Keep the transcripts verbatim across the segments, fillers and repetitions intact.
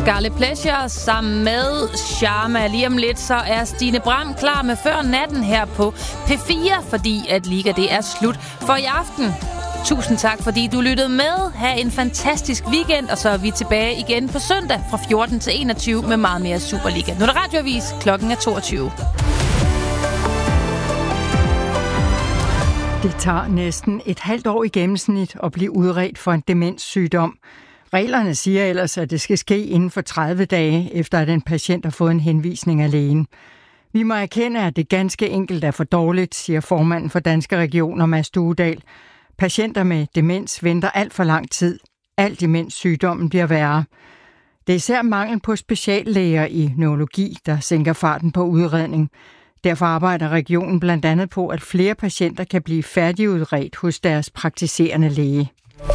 Scarlet Pleasure sammen med Sharma. Lige om lidt, så er Stine Bram klar med Før Natten her på P fire, fordi at Liga det er slut for i aften. Tusind tak, fordi du lyttede med. Ha' en fantastisk weekend, og så er vi tilbage igen på søndag fra fjorten til enogtyve med meget mere Superliga. Nu er der radioavis, klokken er toogtyve. Det tager næsten et halvt år i gennemsnit at blive udredt for en demenssygdom. Reglerne siger ellers, at det skal ske inden for tredive dage, efter at en patient har fået en henvisning af lægen. Vi må erkende, at det ganske enkelt er for dårligt, siger formanden for Danske Regioner, Mads Duedal. Patienter med demens venter alt for lang tid. Alt imens sygdommen bliver værre. Det er især mangel på speciallæger i neurologi, der sænker farten på udredning. Derfor arbejder regionen blandt andet på, at flere patienter kan blive færdigudredt hos deres praktiserende læge.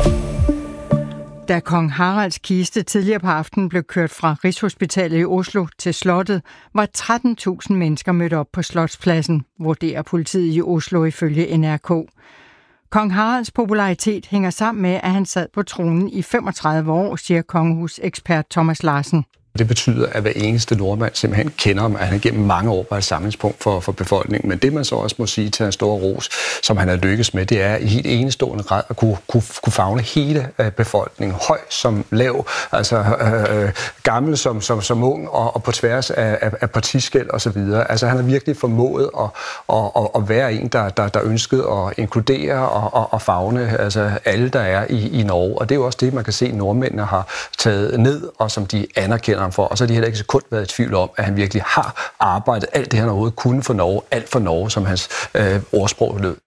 Da kong Haralds kiste tidligere på aftenen blev kørt fra Rigshospitalet i Oslo til slottet, var tretten tusind mennesker mødt op på Slotspladsen, vurderer politiet i Oslo ifølge N R K. Kong Haralds popularitet hænger sammen med, at han sad på tronen i femogtredive år, siger kongehusekspert Thomas Larsen. Det betyder, at hver eneste nordmand simpelthen kender ham, at han gennem mange år var et samlingspunkt for, for befolkningen. Men det, man så også må sige til en stor ros, som han har lykkes med, det er i helt enestående grad at kunne, kunne, kunne favne hele befolkningen. Høj som lav, altså øh, gammel som, som, som ung, og, og på tværs af, af, af partiskel og så videre. Altså han har virkelig formået at, at, at, at være en, der, der, der ønskede at inkludere og, og, og favne altså alle, der er i, i Norge. Og det er jo også det, man kan se, nordmændene har taget ned, og som de anerkender for, og så har de heller ikke så kun været i tvivl om, at han virkelig har arbejdet alt det, han overhovedet kunne for Norge, alt for Norge, som hans øh, ordsprog lød.